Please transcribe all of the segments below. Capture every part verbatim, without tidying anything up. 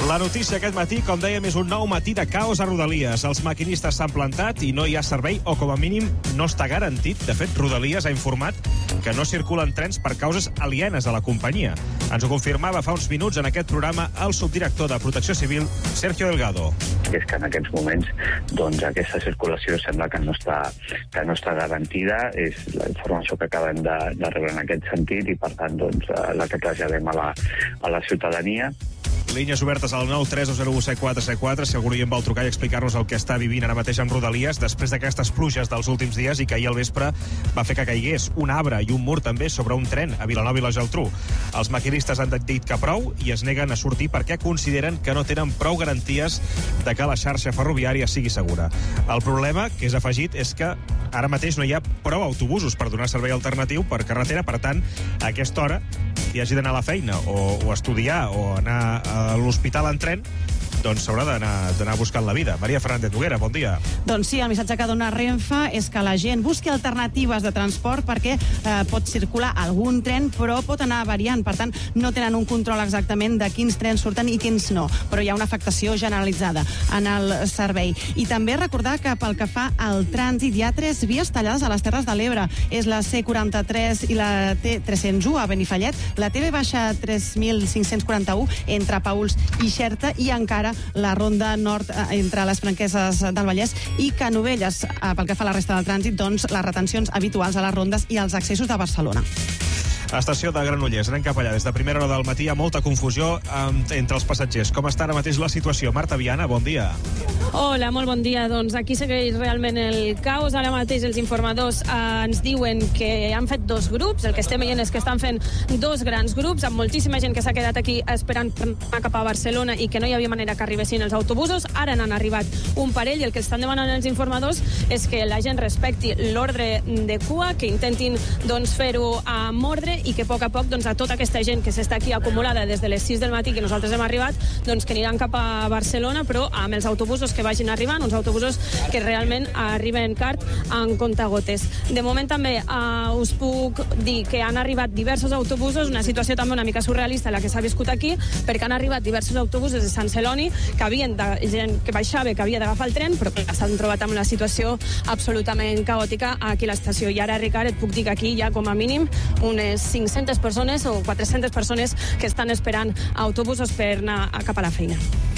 La notícia aquest matí, com dèiem, és un nou matí de caos a Rodalies. Els maquinistes s'han plantat i no hi ha servei, o com a mínim no està garantit. De fet, Rodalies ha informat que no circulen trens per causes alienes a la companyia. Ens ho confirmava fa uns minuts en aquest programa el subdirector de Protecció Civil, Sergio Delgado. És que en aquests moments doncs, aquesta circulació sembla que no està, que no està garantida. És la informació que acabem de, de rebre en aquest sentit i, per tant, doncs, la que traslladem a la, a la ciutadania. Línies obertes al nou tres dos zero u set quatre set quatre, si algú hi en vol trucar i explicar-nos el que està vivint ara mateix amb Rodalies després d'aquestes pluges dels últims dies i que ahir al vespre va fer que caigués un arbre i un mur també sobre un tren a Vilanova i la Geltrú. Els maquinistes han dit que prou i es neguen a sortir perquè consideren que no tenen prou garanties de que la xarxa ferroviària sigui segura. El problema, que és afegit, és que ara mateix no hi ha prou autobusos per donar servei alternatiu per carretera, per tant, a aquesta hora, qui hagi d'anar a la feina o, o estudiar o anar a l'hospital en tren, doncs s'haurà d'anar buscant la vida. Maria Fernández Noguera, bon dia. Doncs sí, el missatge que dona Renfe és que la gent busqui alternatives de transport perquè eh, pot circular algun tren, però pot anar variant. Per tant, no tenen un control exactament de quins trens surten i quins no. Però hi ha una afectació generalitzada en el servei. I també recordar que pel que fa al trànsit hi ha tres vies tallades a les Terres de l'Ebre. És la C quaranta-tres i la T tres-cents u a Benifallet, la T V tres mil cinc-cents quaranta-u entre Pauls i Xerta i encara la ronda nord entre les Franqueses del Vallès i Canovelles. Pel que fa a la resta del trànsit, doncs, les retencions habituals a les rondes i als accessos de Barcelona. Estació de Granollers, anem cap allà. Des de primera hora del matí hi ha molta confusió eh, entre els passatgers. Com està ara mateix la situació? Marta Viana, bon dia. Hola, molt bon dia. Doncs aquí segueix realment el caos. Ara mateix els informadors eh, ens diuen que han fet dos grups. El que estem veient és que estan fent dos grans grups, amb moltíssima gent que s'ha quedat aquí esperant per anar cap a Barcelona i que no hi havia manera que arribessin els autobusos. Ara n'han arribat un parell i el que estan demanant els informadors és que la gent respecti l'ordre de cua, que intentin doncs, fer-ho a mordre i que a poc a poc doncs, a tota aquesta gent que s'està aquí acumulada des de les sis del matí que nosaltres hem arribat, doncs que aniran cap a Barcelona, però amb els autobusos que vagin arribant, uns autobusos que realment arriben cart en comptagotes. De moment també uh, us puc dir que han arribat diversos autobusos, una situació també una mica surrealista la que s'ha viscut aquí, perquè han arribat diversos autobusos de Sant Celoni que havien de, gent que baixava, que havia d'agafar el tren, però que s'han trobat amb una situació absolutament caòtica aquí a l'estació. I ara, Ricard, et puc dir que aquí hi ha com a mínim unes cinc-centes persones o quatre-centes persones que estan esperant autobusos per anar cap a la feina.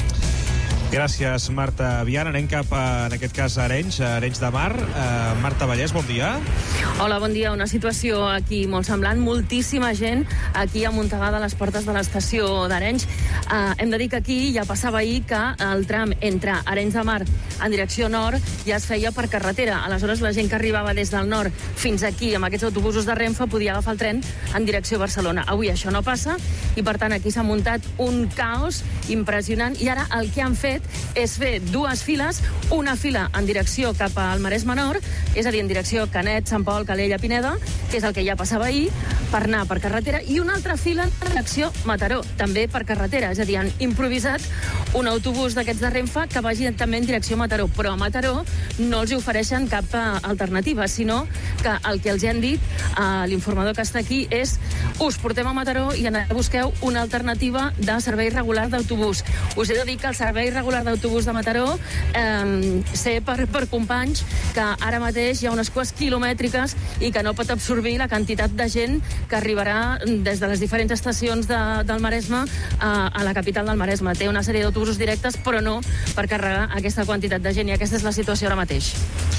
Gràcies, Marta Viana. Anem cap, a, en aquest cas, a Arenys, a Arenys de Mar. Uh, Marta Vallès, bon dia. Hola, bon dia. Una situació aquí molt semblant. Moltíssima gent aquí amuntegada a les portes de l'estació d'Arenys. Uh, hem de dir que aquí ja passava ahir que el tram entre Arenys de Mar en direcció nord ja es feia per carretera. Aleshores, la gent que arribava des del nord fins aquí amb aquests autobusos de Renfe podia agafar el tren en direcció a Barcelona. Avui això no passa i, per tant, aquí s'ha muntat un caos impressionant i ara el que han fet és fer dues files, una fila en direcció cap al Maresme Nord, és a dir, en direcció Canet, Sant Pol, Calella, Pineda, que és el que ja passava ahir, per anar per carretera, i una altra fila en direcció Mataró, també per carretera, és a dir, han improvisat un autobús d'aquests de Renfe que vagi també en direcció Mataró, però a Mataró no els hi ofereixen cap alternativa, sinó que el que els han dit a l'informador que està aquí és us portem a Mataró i anar a busqueu una alternativa de servei regular d'autobús. Us he de dir que el servei regular d'autobús de Mataró eh, sé per, per companys que ara mateix hi ha unes cues quilomètriques i que no pot absorbir la quantitat de gent que arribarà des de les diferents estacions de, del Maresme a, a la capital del Maresme. Té una sèrie d'autobusos directes, però no per carregar aquesta quantitat de gent, i aquesta és la situació ara mateix.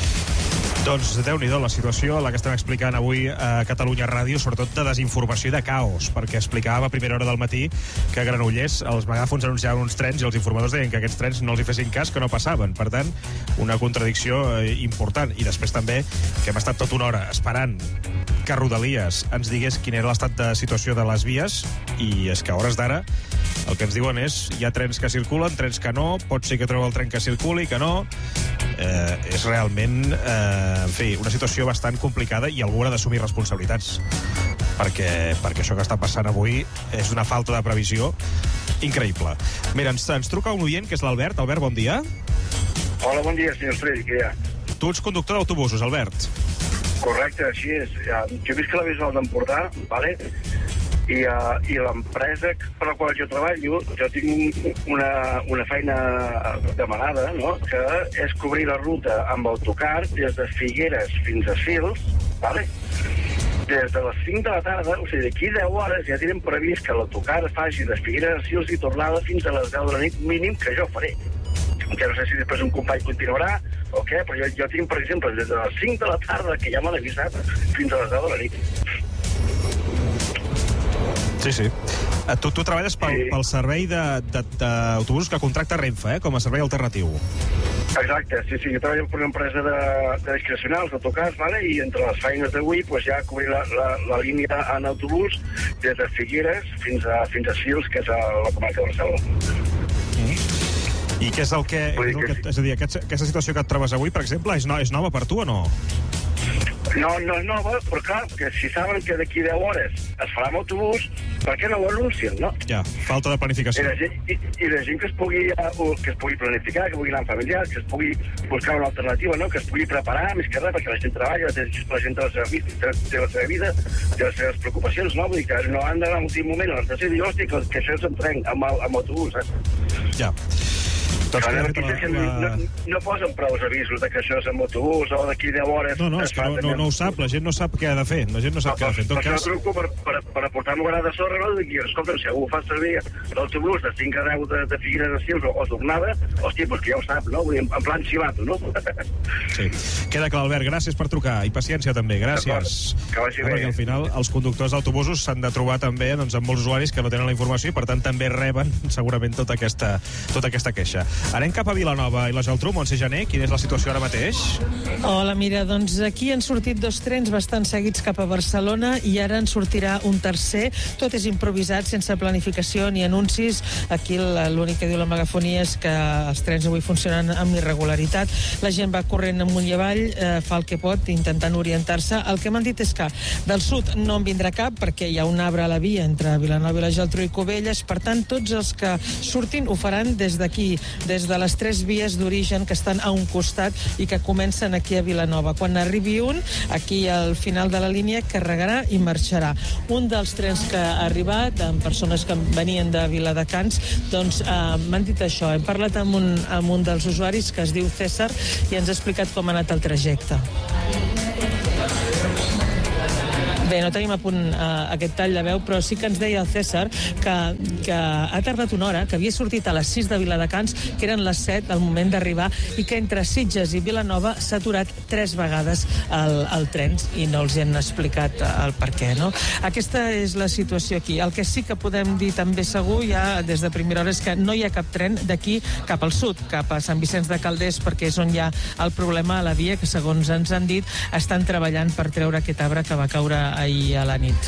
Doncs déu-n'hi-do la situació, la que estem explicant avui a Catalunya Ràdio, sobretot de desinformació i de caos, perquè explicava a primera hora del matí que a Granollers els megàfons anunciaven uns trens i els informadors deien que aquests trens no els hi fessin cas, que no passaven. Per tant, una contradicció important. I després també que hem estat tota una hora esperant que Rodalies ens digués quin era l'estat de situació de les vies, i és que a hores d'ara el que ens diuen és hi ha trens que circulen, trens que no, pot ser que trobeu el tren que circuli, que no. Eh, és realment, eh, en fi, una situació bastant complicada i algú ha d'assumir responsabilitats, perquè, perquè això que està passant avui és una falta de previsió increïble. Mira, ens, ens truca un oient, que és l'Albert. Albert, bon dia. Hola, bon dia, senyor Estrell, què hi ha? Tu ets conductor d'autobusos, Albert. Correcte, així és. Ja, jo visc a la Bisbal d'Empordà, vale? I, uh, i l'empresa per la qual jo treballo, jo tinc una, una feina demanada, no?, que és cobrir la ruta amb autocar des de Figueres fins a Sils, vale? Des de les cinc de la tarda, o sigui, d'aquí deu hores ja tenen previst que l'autocar faci de Figueres a Sils i tornada fins a les deu de la nit mínim, que jo faré. Que no sé si després un company continuarà o què, però jo, jo tinc, per exemple, des de les cinc de la tarda, que ja m'han avisat, fins a les deu de la nit. Sí, sí. Tu, tu treballes pel, sí. pel servei d'autobusos que contracta Renfe, eh, com a servei alternatiu. Exacte, sí, sí. Jo treballo per una empresa de, de discrecionals, d'autocars, vale? I entre les feines d'avui pues, ja cobrir la, la, la línia en autobús des de Figueres fins a, fins a Sils, que és a la comarca de Barcelona. Mm. I què és el que... És, el que, és a dir, aquest, aquesta situació que et trobes avui, per exemple, és, no, és nova per tu o no? No, no és nova, però clar, que si saben que d'aquí deu hores es farà amb autobús, per què no ho anuncien, no? Ja, falta de planificació. I la gent, i, i la gent que es pugui que es pugui planificar, que pugui anar amb familiars, que es pugui buscar una alternativa, no? Que es pugui preparar, més que res, perquè la gent treballa, la gent té la seva vida, té la seva vida, té les seves preocupacions, no? Vull dir que no han d'anar en l'últim moment a l'estació i dir, hòstia, que, que això és en tren, amb, amb autobús, eh? Ja. Doncs Clar, la... no, no posen prou avisos de que això és amb autobús o d'aquí deu hores... No, no, és que no, no, no ho sap, la gent no sap què ha de fer, la gent no sap no, què ha de fer. En tot per cas... això truco per, per, per aportar-me una de sorra, no? Dic, escolta, si algú fa servir l'autobús de cinc a deu de, de Figueres a Sils o, o tornada, hòstia, doncs que ja ho sap, no? Vull dir, en plan xivato, no? Sí. Queda clar, Albert, gràcies per trucar, i paciència també, gràcies. Que vagi bé. Perquè al final els conductors d'autobusos s'han de trobar també doncs, amb molts usuaris que no tenen la informació i per tant també reben segurament tota aquesta, tota aquesta queixa. Anem cap a Vilanova i la Geltrú, Montse Jané, quina és la situació ara mateix? Hola, mira, doncs aquí han sortit dos trens bastant seguits cap a Barcelona i ara en sortirà un tercer. Tot és improvisat, sense planificació ni anuncis. Aquí l'únic que diu la megafonia és que els trens avui funcionen amb irregularitat. La gent va corrent amunt i avall, eh, fa el que pot, intentant orientar-se. El que m'han dit és que del sud no en vindrà cap, perquè hi ha un arbre a la via entre Vilanova i la Geltrú i Cubelles. Per tant, tots els que surtin ho faran des d'aquí, des de les tres vies d'origen que estan a un costat i que comencen aquí a Vilanova. Quan arribi un, aquí al final de la línia, carregarà i marxarà. Un dels trens que ha arribat, amb persones que venien de Viladecans, doncs eh, m'han dit això. Hem parlat amb un, amb un dels usuaris que es diu César i ens ha explicat com ha anat el trajecte. Bé, no tenim a punt uh, aquest tall de veu, però sí que ens deia el César que, que ha tardat una hora, que havia sortit a les sis de Viladecans, que eren les set al moment d'arribar, i que entre Sitges i Vilanova s'ha aturat tres vegades el, el tren i no els hi han explicat el per què, no? Aquesta és la situació aquí. El que sí que podem dir també segur ja des de primera hora és que no hi ha cap tren d'aquí cap al sud, cap a Sant Vicenç de Calders, perquè és on hi ha el problema a la via, que segons ens han dit estan treballant per treure aquest arbre que va caure ahir a la nit.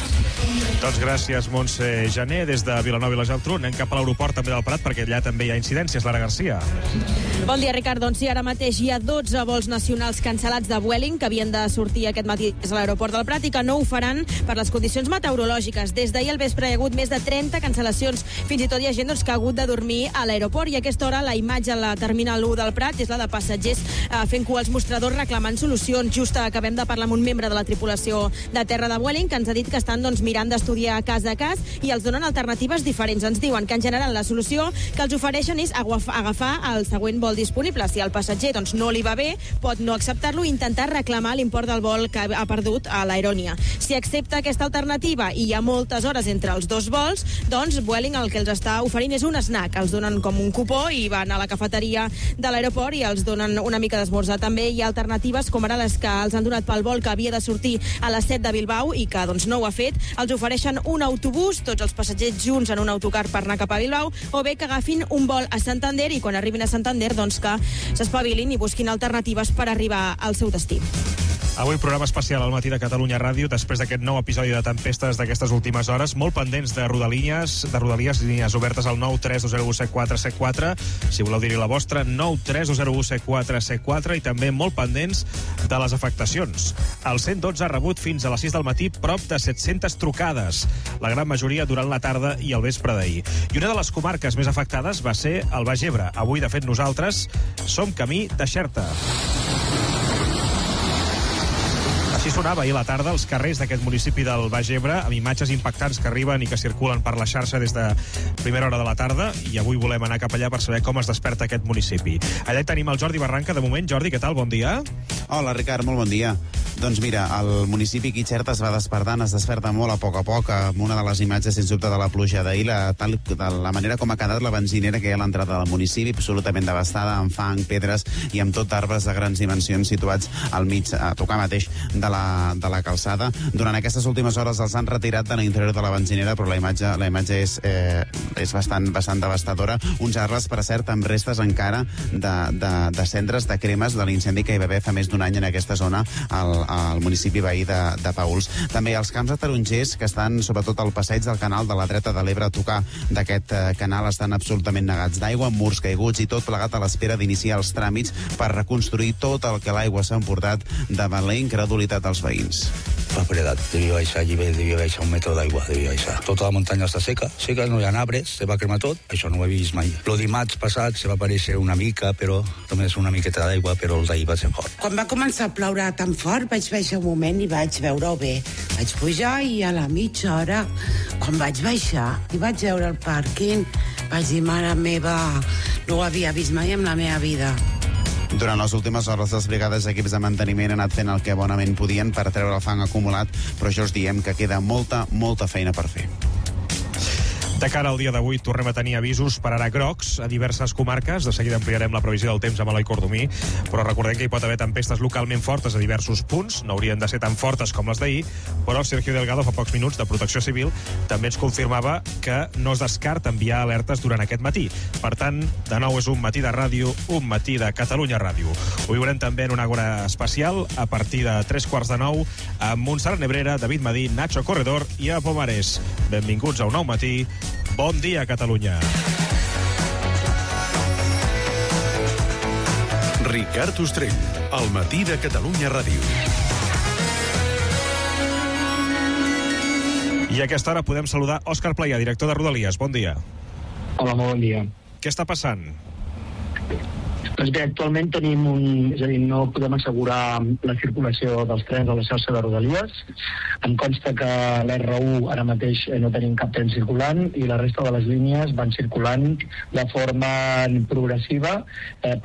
Doncs gràcies, Montse Jané, des de Vilanova i la Geltrú. Anem cap a l'aeroport també del Prat, perquè allà també hi ha incidències. Lara Garcia. Bon dia, Ricard. Doncs sí, ara mateix hi ha dotze vols nacionals cancel·lats de Vueling que havien de sortir aquest matí des de l'aeroport del Prat i que no ho faran per les condicions meteorològiques. Des d'ahir al vespre hi ha hagut més de trenta cancel·lacions. Fins i tot hi ha gent doncs, que ha hagut de dormir a l'aeroport, i a aquesta hora la imatge a la terminal u del Prat és la de passatgers eh, fent cua als mostradors reclamant solucions. Just acabem de parlar amb un membre de la tripulació de terra de Vueling que ens ha dit que estan doncs, mirant d'estudiar cas a cas i els donen alternatives diferents. Ens diuen que en general la solució que els ofereixen és agafar el següent vol disponible. Si el passatger doncs, no li va bé, pot no acceptar-lo i intentar reclamar l'import del vol que ha perdut a l'Aerònia. Si accepta aquesta alternativa i hi ha moltes hores entre els dos vols, doncs Vueling el que els està oferint és un snack. Els donen com un cupó i van a la cafeteria de l'aeroport i els donen una mica d'esmorzar. També hi ha alternatives com ara les que els han donat pel vol que havia de sortir a les set de Bilbao i que doncs, no ho ha fet. Els ofereixen un autobús, tots els passatgers junts en un autocar per anar cap a Bilbao, o bé que agafin un vol a Santander i quan arribin a Santander doncs que s'espavilin i busquin alternatives per arribar al seu destí. Avui programa especial al matí de Catalunya Ràdio, després d'aquest nou episodi de tempestes d'aquestes últimes hores, molt pendents de Rodalies, de Rodalies, línies obertes al nou tres dos zero u set quatre set quatre, si voleu dir-hi la vostra, nou tres dos zero u set quatre set quatre, i també molt pendents de les afectacions. El cent dotze ha rebut fins a les sis del matí prop de set-centes trucades, la gran majoria durant la tarda i el vespre d'ahir. I una de les comarques més afectades va ser el Baix Ebre. Avui, de fet, nosaltres som camí de Xerta. Així sonava ahir a la tarda els carrers d'aquest municipi del Baix Ebre, amb imatges impactants que arriben i que circulen per la xarxa des de primera hora de la tarda, i avui volem anar cap allà per saber com es desperta aquest municipi. Allà hi tenim el Jordi Barranca. De moment, Jordi, què tal? Bon dia. Hola, Ricard, molt bon dia. Doncs mira, el municipi Guitxerta es va despertant, es desperta molt a poc a poc, amb una de les imatges, sens dubte, de la pluja d'ahir, la, tal, de la manera com ha quedat la benzinera que hi ha a l'entrada del municipi, absolutament devastada, amb fang, pedres i amb tot arbres de grans dimensions situats al mig, a tocar mateix de la, de la calçada. Durant aquestes últimes hores els han retirat de l'interior de la benzinera, però la imatge, la imatge és, eh, és bastant, bastant devastadora. Uns arbres, per cert, amb restes encara de, de, de cendres, de cremes de l'incendi que hi va haver fa més d'un any en aquesta zona al, al municipi veí de, de Paüls. També els camps de tarongers, que estan sobretot al passeig del canal de la dreta de l'Ebre, a tocar d'aquest eh, canal, estan absolutament negats d'aigua, amb murs caiguts i tot plegat a l'espera d'iniciar els tràmits per reconstruir tot el que l'aigua s'ha emportat davant la incredulitat dels veïns. La paredat devia baixar, allí devia baixar un metre d'aigua, devia baixar. Tota la muntanya està seca, seca, no hi ha arbres, se va cremar tot, això no ho he vist mai. El dimarts passat se va aparèixer una mica, però només una miqueta d'aigua, però el d'ahir va ser fort. Quan va començar a ploure tan fort, vaig baixar un moment i vaig veure-ho bé. Vaig pujar i a la mitja hora, quan vaig baixar i vaig veure el pàrquing, vaig dir, mare meva, no ho havia vist mai en la meva vida. Durant les últimes hores, les brigades i equips de manteniment han anat fent el que bonament podien per treure el fang acumulat, però ja us diem que queda molta, molta feina per fer. De cara al dia d'avui tornem a tenir avisos per ara grocs a diverses comarques. De seguida ampliarem la previsió del temps amb Eloi Cordomí, però recordem que hi pot haver tempestes localment fortes a diversos punts. No haurien de ser tan fortes com les d'ahir, però el Sergio Delgado, fa pocs minuts, de Protecció Civil, també ens confirmava que no es descarta enviar alertes durant aquest matí. Per tant, de nou és un matí de ràdio, un matí de Catalunya Ràdio. Ho viurem també en una hora especial a partir de tres quarts de nou amb Montserrat Nebrera, David Madí, Nacho Corredor i a Pomares. Benvinguts a un nou matí. Bon dia, Catalunya. Ricard Ostrell, al matí de Catalunya Ràdio. I a aquesta hora podem saludar Òscar Playà, director de Rodalies. Bon dia. Hola, molt bon dia. Què està passant? Doncs bé, actualment tenim un... És a dir, no podem assegurar la circulació dels trens a la xarxa de Rodalies. Em consta que l'R u ara mateix no tenim cap tren circulant i la resta de les línies van circulant de forma progressiva eh,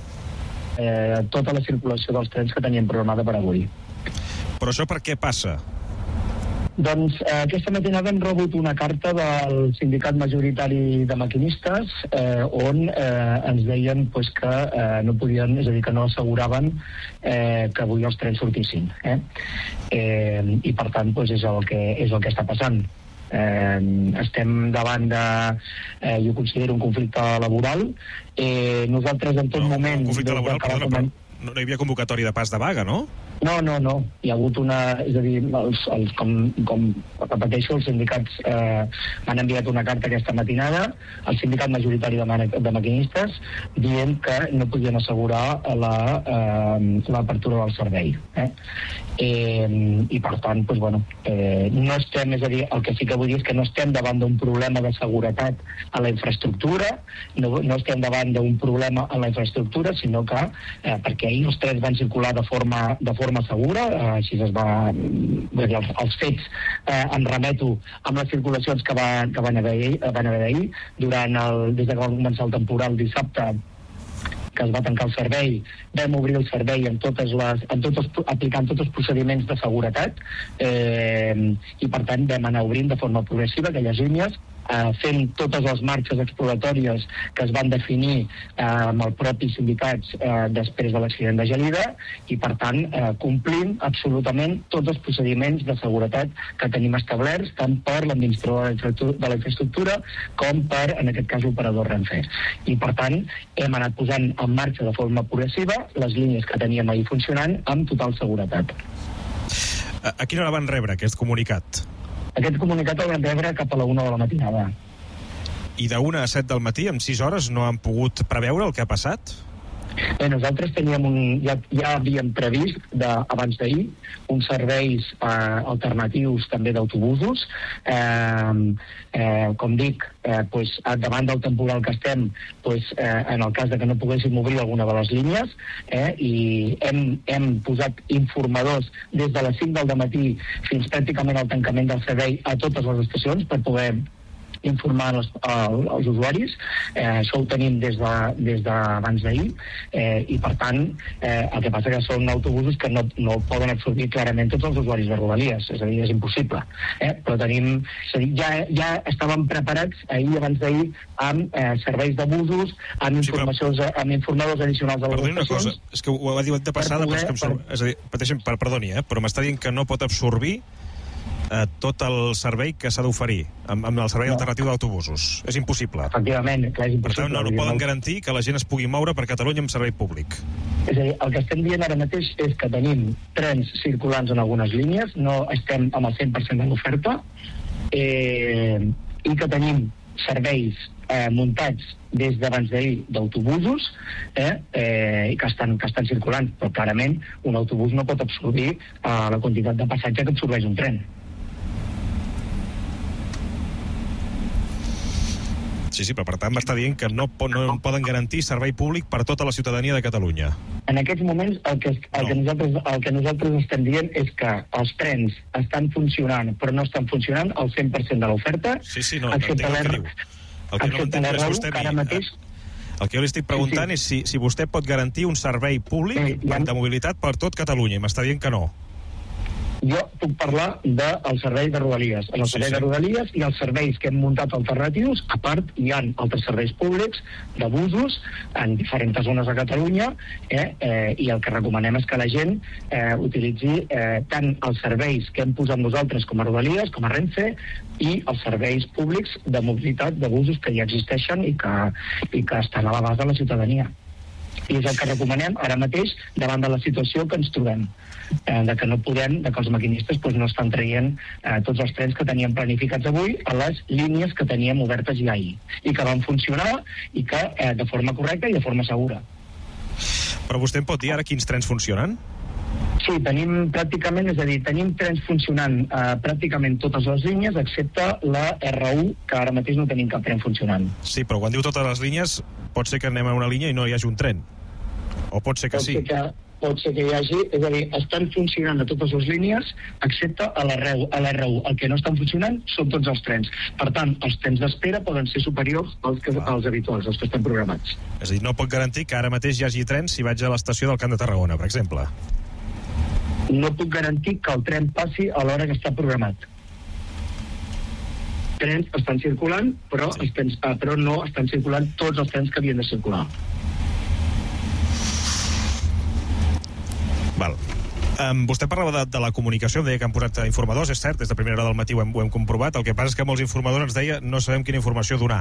eh, tota la circulació dels trens que teníem programada per avui. Però això per què passa? Doncs eh, aquesta matinada hem rebut una carta del sindicat majoritari de maquinistes eh, on eh, ens deien pues, que eh, no podien, és a dir, que no asseguraven eh, que avui els trens sortissin. Eh? Eh, I per tant pues, és, el que, és el que està passant. Eh, estem davant de, eh, jo considero un conflicte laboral. Eh, nosaltres en tot no, moment... Un conflicte laboral, perdona, però no hi havia convocatòria de pas de vaga, no? No, no, no. Hi ha hagut una... És a dir, els, els, com, com repeteixo, els sindicats eh, m'han enviat una carta aquesta matinada al sindicat majoritari de, de maquinistes dient que no podien assegurar l'apertura la, eh, del servei. Eh? Eh, I per tant, doncs, bueno, eh, no estem, és a dir, el que sí que vull dir és que no estem davant d'un problema de seguretat a la infraestructura, no, no estem davant d'un problema a la infraestructura, sinó que, eh, perquè ahir els trens van circular de forma, de forma segura, eh, així es va... Dir, els, els fets eh, em remeto amb les circulacions que, va, que van haver van haver d'ahir, durant el, des que va començar el temporal dissabte, que es va tancar el servei, vam obrir el servei amb totes les, amb tots els, aplicant tots els procediments de seguretat eh, i per tant vam anar obrint de forma progressiva aquelles línies, eh, fent totes les marxes exploratòries que es van definir eh, amb els propis sindicats eh, després de l'accident de Gelida i per tant eh, complint absolutament tots els procediments de seguretat que tenim establerts tant per l'administrador de la infraestructura com per, en aquest cas, l'operador Renfe. I per tant hem anat posant en marxa de forma progressiva les línies que teníem ahir funcionant amb total seguretat. A, a quina hora van rebre aquest comunicat? Aquest comunicat el vam rebre cap a la una de la matinada. I de una a set del matí, en sis hores, no han pogut preveure el que ha passat? Bé, nosaltres teníem un, ja, ja havíem previst de, abans d'ahir uns serveis eh, alternatius també d'autobusos. Eh, eh, com dic, eh, pues, davant del temporal que estem, pues, eh, en el cas de que no poguéssim obrir alguna de les línies, eh, i hem, hem posat informadors des de les cinc del dematí fins pràcticament al tancament del servei a totes les estacions per poder informar els, els usuaris. Eh, això ho tenim des de, des d'abans d'ahir, eh, i per tant eh, el que passa que són autobusos que no, no poden absorbir clarament tots els usuaris de Rodalies, és a dir, és impossible, eh? Però tenim, és a dir, ja, ja estàvem preparats ahir, abans d'ahir, amb eh, serveis de busos, amb, sí, informacions, però... amb informadors addicionals a les Perdoni estacions. Una cosa, és que ho ha dit de passada, per poder, però és que em sor... per... és a dir, pateixen, per, perdoni, eh? Però m'està dient que no pot absorbir Eh, tot el servei que s'ha d'oferir amb, amb el servei no. alternatiu d'autobusos. És impossible. Efectivament, clar, és impossible. Per tant, no, no poden garantir que la gent es pugui moure per Catalunya amb servei públic. És a dir, el que estem dient ara mateix és que tenim trens circulants en algunes línies, no estem amb el cent per cent de l'oferta, eh, i que tenim serveis eh, muntats des d'abans d'ahir d'autobusos, eh, eh, que, estan, que estan circulant, però clarament un autobús no pot absorbir eh, la quantitat de passatge que absorbeix un tren. Sí, sí, però per tant m'està dient que no, no poden garantir servei públic per tota la ciutadania de Catalunya. En aquests moments el que, el, no. que nosaltres, el que nosaltres estem dient és que els trens estan funcionant, però no estan funcionant al cent per cent de l'oferta. Sí, sí, no, entenc el que diu. El que no entenc és vostè... Que ara mateix... El que jo li estic preguntant sí, sí. és si, si vostè pot garantir un servei públic sí, ja... de mobilitat per tot Catalunya, i m'està dient que no. Jo puc parlar del servei de Rodalies. En el servei sí, sí. de Rodalies i els serveis que hem muntat alternatius, a part hi ha altres serveis públics de busos en diferents zones de Catalunya, eh, eh, i el que recomanem és que la gent eh, utilitzi eh, tant els serveis que hem posat nosaltres com a Rodalies, com a Renfe, i els serveis públics de mobilitat de busos que ja existeixen i que, i que estan a l'abast de la ciutadania. I és el que recomanem ara mateix davant de la situació que ens trobem, eh, de que no podem, de que els maquinistes doncs, no estan traient eh, tots els trens que teníem planificats avui a les línies que teníem obertes ja ahir i que van funcionar i que eh, de forma correcta i de forma segura. Però vostè em pot dir ara quins trens funcionen? Sí, tenim pràcticament, és a dir, tenim trens funcionant eh, pràcticament totes les línies, excepte la erre u, que ara mateix no tenim cap tren funcionant. Sí, però quan diu totes les línies, pot ser que anem a una línia i no hi hagi un tren? O pot ser que pot sí? Ser que, pot ser que hi hagi, és a dir, estan funcionant a totes les línies, excepte a l'erre u. A l'erre u, el que no estan funcionant són tots els trens. Per tant, els temps d'espera poden ser superiors als, que, als habituals, als que estan programats. És a dir, no pot garantir que ara mateix hi hagi trens si vaig a l'estació del Camp de Tarragona, per exemple? No puc garantir que el tren passi a l'hora que està programat. Trens estan circulant, però, sí. els trens, eh, però no estan circulant tots els trens que havien de circular. Val. Um, vostè parlava de, de la comunicació, em deia que han posat informadors, és cert, des de primera hora del matí ho hem, ho hem comprovat, el que passa és que molts informadors ens deia no sabem quina informació donar.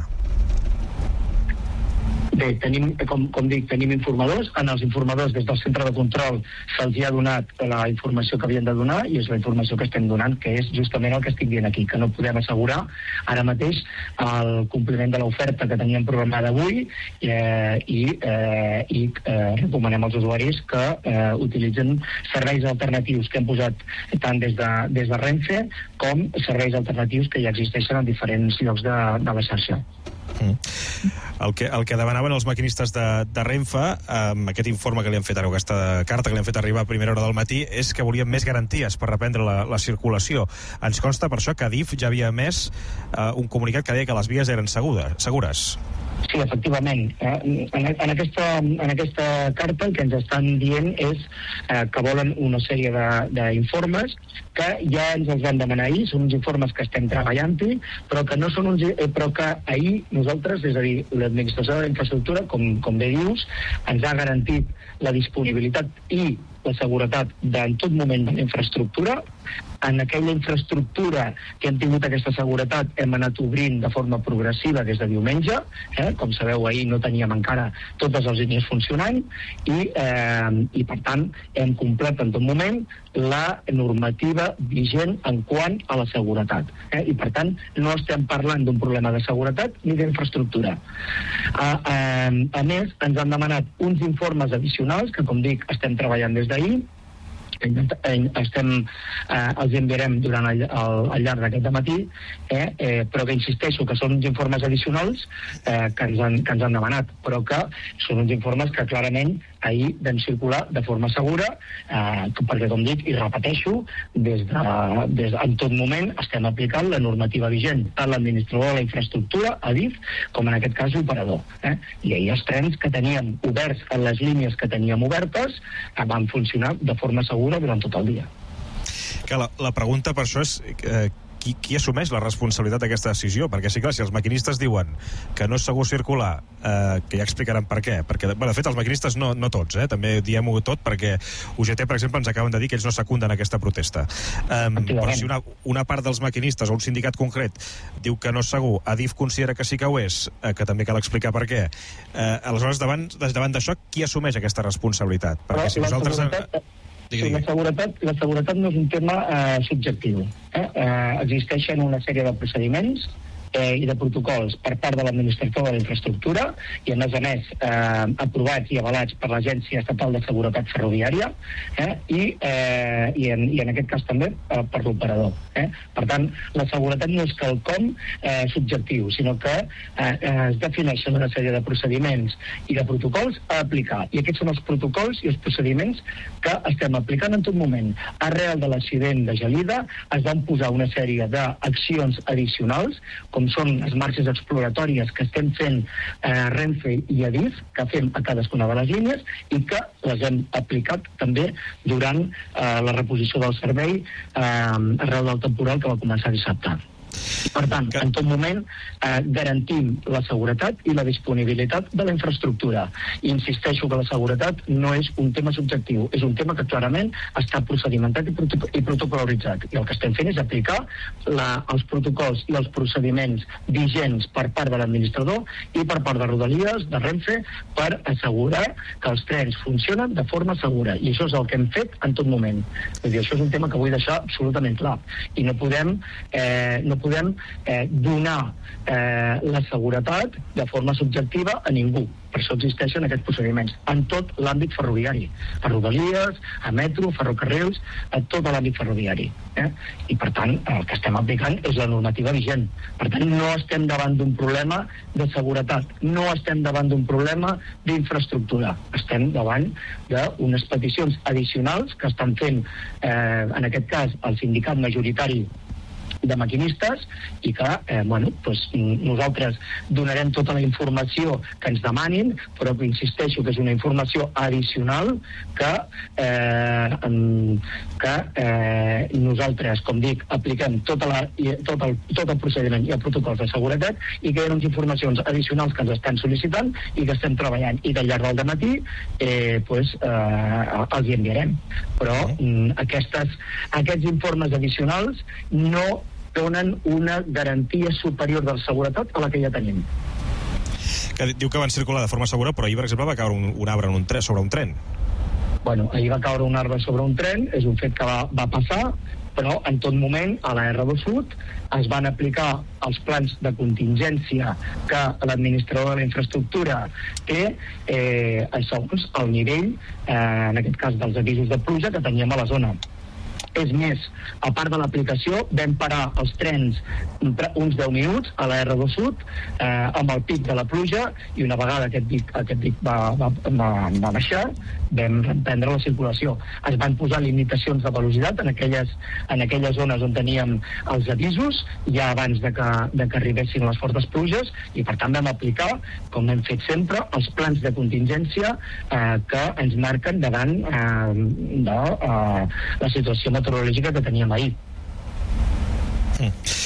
Bé, tenim, com, com dic, tenim informadors. En els informadors, des del centre de control, se'ls ha donat la informació que havien de donar, i és la informació que estem donant, que és justament el que estic dient aquí, que no podem assegurar ara mateix el compliment de l'oferta que teníem programada avui, eh, i, eh, i eh, recomanem als usuaris que eh, utilitzen serveis alternatius que hem posat tant des de, des de Renfe com serveis alternatius que ja existeixen en diferents llocs de, de la xarxa. Mm. El que, el que demanaven els maquinistes de, de Renfe, amb aquest informe que li han fet ara, aquesta carta que li han fet arribar a primera hora del matí, és que volien més garanties per reprendre la, la circulació. Ens consta per això que Adif ja havia emès eh, un comunicat que deia que les vies eren segures. segures. Sí, efectivament. Eh, en, en, aquesta, en aquesta carta el que ens estan dient és eh, que volen una sèrie d'informes que ja ens els van demanar ahir, són uns informes que estem treballant-hi, però que no són uns, eh, però que ahir nosaltres, és a dir, l'administració de la infraestructura, com, com bé dius, ens ha garantit la disponibilitat i la seguretat en tot moment de la infraestructura. En aquella infraestructura que hem tingut aquesta seguretat hem anat obrint de forma progressiva des de diumenge. Eh? Com sabeu, ahir no teníem encara totes les línies funcionant i, eh, i per tant, hem complert en tot moment la normativa vigent en quant a la seguretat. Eh? I per tant, no estem parlant d'un problema de seguretat ni d'infraestructura. A, a, a més, ens han demanat uns informes addicionals que, com dic, estem treballant des d'ahir. Estem, eh, els enviarem durant el, el, al llarg d'aquest dematí, eh, eh, però que insisteixo que són uns informes addicionals eh, que, ens han, que ens han demanat, però que són uns informes que clarament ahir vam circular de forma segura, eh, perquè, com dic, i repeteixo, des de, des de, en tot moment estem aplicant la normativa vigent, tant l'administrador de la infraestructura, Adif, com en aquest cas l'operador. Eh? I ahir els trens que teníem oberts en les línies que teníem obertes eh, van funcionar de forma segura durant tot el dia. Que la, la pregunta per això és eh, qui, qui assumeix la responsabilitat d'aquesta decisió? Perquè sí, clar, si els maquinistes diuen que no és segur circular, eh, que ja explicaran per què, perquè, bueno, de fet, els maquinistes no, no tots, eh, també diem-ho tot, perquè U G T, per exemple, ens acaben de dir que ells no secunden aquesta protesta. Um, però si una, una part dels maquinistes o un sindicat concret diu que no és segur, Adif considera que sí que ho és, eh, que també cal explicar per què, eh, aleshores, davant, davant d'això, qui assumeix aquesta responsabilitat? Perquè si nosaltres... Seguretat... Sí, la, seguretat, la seguretat no és un tema eh, subjectiu. Eh? Eh, existeixen una sèrie de procediments eh, i de protocols per part de l'administrador de la infraestructura i, a més a més, eh, aprovats i avalats per l'Agència Estatal de Seguretat Ferroviària eh, i, eh, i, en, i en aquest cas també eh, per l'operador. Eh? Per tant, la seguretat no és quelcom eh, subjectiu, sinó que eh, es defineixen una sèrie de procediments i de protocols a aplicar. I aquests són els protocols i els procediments que estem aplicant en tot moment. Arrel de l'accident de Gelida es van posar una sèrie d'accions addicionals, com són les marxes exploratòries que estem fent eh, Renfe i Adif, que fem a cadascuna de les línies i que les hem aplicat també durant eh, la reposició del servei eh, arrel del temporal que va començar dissabte. Per tant, en tot moment eh, garantim la seguretat i la disponibilitat de la infraestructura. I insisteixo que la seguretat no és un tema subjectiu, és un tema que clarament està procedimentat i, prot i protocol·laritzat. I el que estem fent és aplicar la, els protocols i els procediments vigents per part de l'administrador i per part de Rodalies, de Renfe, per assegurar que els trens funcionen de forma segura. I això és el que hem fet en tot moment. Vull dir, això és un tema que vull deixar absolutament clar. I no podem... Eh, no podem eh, donar eh, la seguretat de forma subjectiva a ningú. Per això existeixen aquests procediments en tot l'àmbit ferroviari, a Rodalies, a metro, ferrocarrils, a tot l'àmbit ferroviari. Eh? I per tant, el que estem aplicant és la normativa vigent. Per tant, no estem davant d'un problema de seguretat, no estem davant d'un problema d'infraestructura, estem davant d'unes peticions addicionals que estan fent, eh, en aquest cas, el sindicat majoritari de maquinistes i que eh, bueno, doncs nosaltres donarem tota la informació que ens demanin, però que insisteixo que és una informació addicional que, eh, que eh, nosaltres, com dic, apliquem tota la, tot, el, tot el procediment i el protocol de seguretat i que hi ha unes informacions addicionals que ens estan sol·licitant i que estem treballant i del llarg del dematí eh, pues, eh, els hi enviarem. Però mm, aquestes, aquests informes addicionals no donen una garantia superior de seguretat a la que ja tenim. Que diu que van circular de forma segura, però ahir, per exemple, va caure un, un arbre en un tren, sobre un tren. Bueno, ahir va caure un arbre sobre un tren, és un fet que va, va passar, però en tot moment a la erre dos Sud es van aplicar els plans de contingència que l'administrador de la infraestructura té eh, segons el nivell, eh, en aquest cas dels avisos de pluja que teníem a la zona. És més, a part de l'aplicació, vam parar els trens uns deu minuts a la erre dos Sud eh, amb el pic de la pluja i una vegada aquest pic, aquest pic va, va, va, va baixar, vam reprendre la circulació. Es van posar limitacions de velocitat en aquelles, en aquelles zones on teníem els avisos ja abans de que, de que arribessin les fortes pluges i per tant vam aplicar, com hem fet sempre, els plans de contingència eh, que ens marquen davant eh, de eh, la situació meteorològica que teníem ahir. Mm.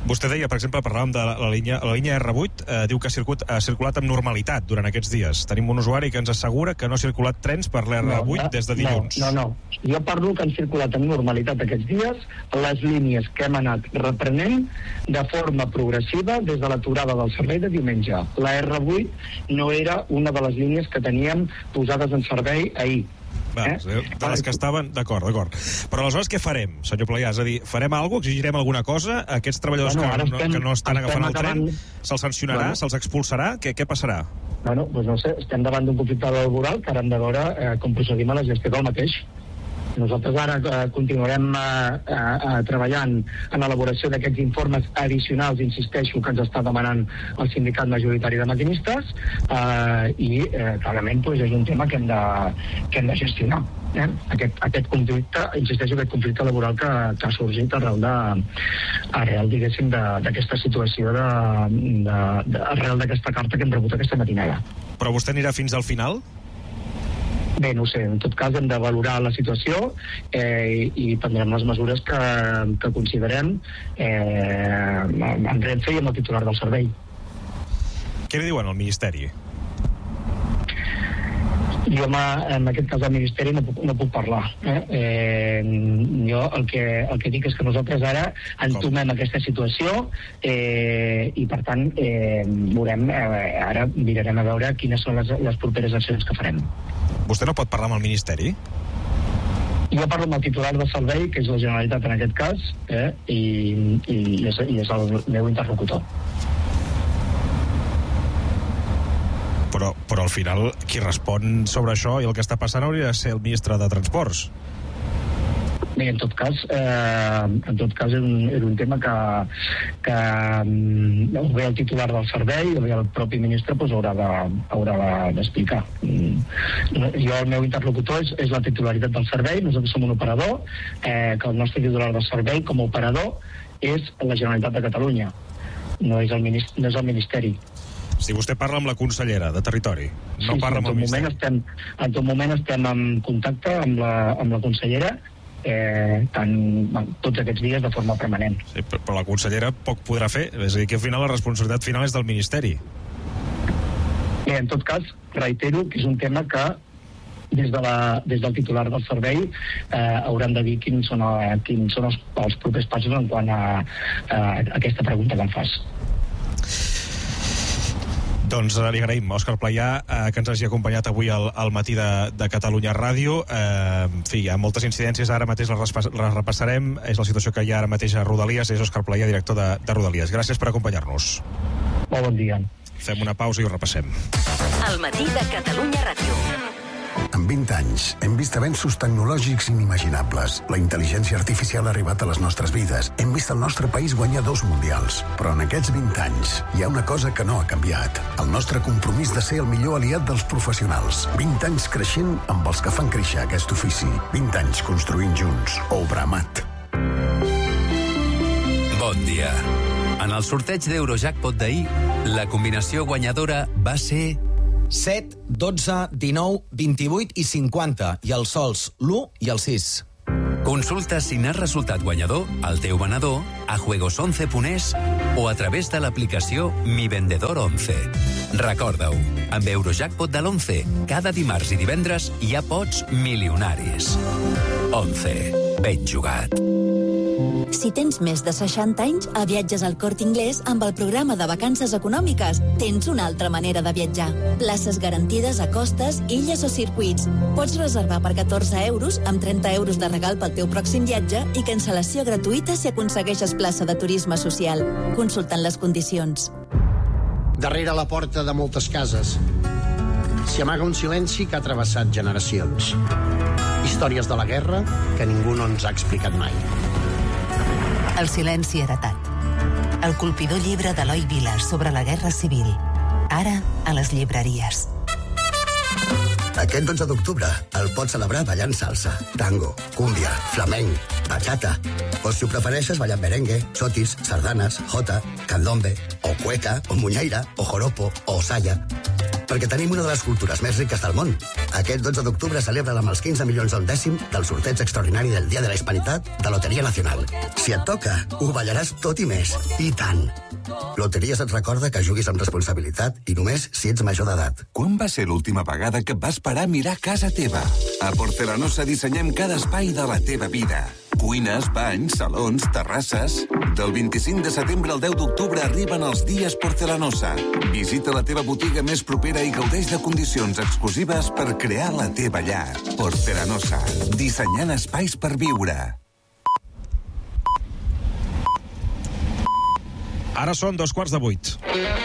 Vostè deia, per exemple, parlàvem de la, la, línia, la línia erre vuit, eh, diu que ha, circuit, ha circulat amb normalitat durant aquests dies. Tenim un usuari que ens assegura que no ha circulat trens per l'erre vuit no, des de dilluns. No, no, no. Jo parlo que han circulat amb normalitat aquests dies les línies que hem anat reprenent de forma progressiva des de l'aturada del servei de diumenge. La erre vuit no era una de les línies que teníem posades en servei ahir. Va, eh? De les que estaven... D'acord, d'acord. Però aleshores què farem, senyor Playà? És a dir, farem alguna cosa, exigirem alguna cosa? Aquests treballadors bueno, que, no, estem, que no estan agafant el tren, se'ls sancionarà, bueno. se'ls expulsarà? Què, què passarà? Bueno, doncs no sé, estem davant d'un conflicte laboral que ara hem de veure eh, com procedim a la gestió del mateix. Nosaltres ara eh, continuarem eh, eh, treballant en l'elaboració d'aquests informes addicionals, insisteixo, que ens està demanant el sindicat majoritari de maquinistes eh, i eh, clarament pues, és un tema que hem de, que hem de gestionar. Eh? Aquest, aquest conflicte, insisteixo, aquest conflicte laboral que, que ha sorgit arrel de, arrel, diguéssim, d'aquesta situació de, de, de, arrel d'aquesta carta que hem rebut aquesta matinada. Però vostè anirà fins al final? Bé, no ho sé, en tot cas hem de valorar la situació eh, i prendrem les mesures que, que considerem eh, en Renfe i amb el titular del servei. Què li diuen al Ministeri? Jo en aquest cas del Ministeri no puc, no puc parlar. Eh? Eh, jo el que, el que dic és que nosaltres ara entomem aquesta situació eh, i per tant eh, veurem, eh, ara mirarem a veure quines són les, les properes accions que farem. Vostè no pot parlar amb el Ministeri? Jo parlo amb el titular del servei, que és la Generalitat en aquest cas, eh, i, i, és, i és el meu interlocutor. Però, però al final qui respon sobre això i el que està passant hauria de ser el ministre de Transports. Bé, en tot cas, eh, en tot cas és un, és un tema que, que um, o bé el titular del servei o bé el propi ministre pues, haurà de, haurà d'explicar. Mm. Jo, el meu interlocutor és, és la titularitat del servei, nosaltres som un operador, eh, que el nostre titular del servei com a operador és la Generalitat de Catalunya, no és el, minist, no és el Ministeri. Si vostè parla amb la consellera de Territori, no sí, parla sí, amb el Ministeri. Estem, en tot moment estem en contacte amb la, amb la consellera, eh, tant, tots aquests dies de forma permanent. Sí, però la consellera poc podrà fer, és a dir, que al final la responsabilitat final és del Ministeri. Bé, en tot cas, reitero que és un tema que des, de la, des del titular del servei eh, hauran de dir quins són, el, quins són els, els propers passos en quant a, a, a aquesta pregunta que em fas. Doncs li agraïm, Òscar Playà, eh, que ens hagi acompanyat avui al, al matí de, de Catalunya Ràdio. Eh, en fi, hi ha moltes incidències, ara mateix les, les repassarem. És la situació que hi ha ara mateix a Rodalies. És Òscar Playà, director de, de Rodalies. Gràcies per acompanyar-nos. Molt bon dia. Fem una pausa i ho repassem. El matí de Catalunya Ràdio. En vint anys hem vist avenços tecnològics inimaginables. La intel·ligència artificial ha arribat a les nostres vides. Hem vist el nostre país guanyar dos mundials. Però en aquests vint anys hi ha una cosa que no ha canviat. El nostre compromís de ser el millor aliat dels professionals. vint anys creixent amb els que fan créixer aquest ofici. vint anys construint junts. Obra Amat. Bon dia. En el sorteig d'Eurojackpot d'ahir, la combinació guanyadora va ser set, dotze, dinou, vint-i-vuit i cinquanta, i els sols l'u i el sis. Consulta si n'has resultat guanyador al teu venedor, a juegos once punt es o a través de l'aplicació Mi Vendedor once. Recorda-ho, amb Eurojackpot de l'once, cada dimarts i divendres hi ha pots milionaris. once. Ben jugat. Si tens més de seixanta anys, a Viatges al Corte Inglés, amb el programa de vacances econòmiques, tens una altra manera de viatjar. Places garantides a costes, illes o circuits. Pots reservar per catorze euros, amb trenta euros de regal pel teu pròxim viatge i cancel·lació gratuïta si aconsegueixes plaça de turisme social. Consultant les condicions. Darrere la porta de moltes cases s'hi amaga un silenci que ha travessat generacions. Històries de la guerra que ningú no ens ha explicat mai. El silenci heretat. El colpidor llibre d'Eloi Vila sobre la Guerra Civil. Ara a les llibreries. Aquest dotze d'octubre el pots celebrar ballant salsa, tango, cúmbia, flamenc, bachata. O si ho prefereixes ballant merengue, chotis, sardanes, jota, candombe, o cueca, o muñeira, o joropo, o saya. perquè tenim una de les cultures més riques del món. Aquest dotze d'octubre celebra amb els quinze milions d'un dècim del sorteig extraordinari del Dia de la Hispanitat de Loteria Nacional. Si et toca, ho ballaràs tot i més. I tant! Loteries et recorda que juguis amb responsabilitat i només si ets major d'edat. Quan va ser l'última vegada que vas parar a mirar casa teva? A Porcelanosa dissenyem cada espai de la teva vida. Cuines, banys, salons, terrasses... Del vint-i-cinc de setembre al deu d'octubre arriben els dies Porcelanosa. Visita la teva botiga més propera i gaudeix de condicions exclusives per crear la teva llar. Porcelanosa. Dissenyant espais per viure. Ara són dos quarts de vuit.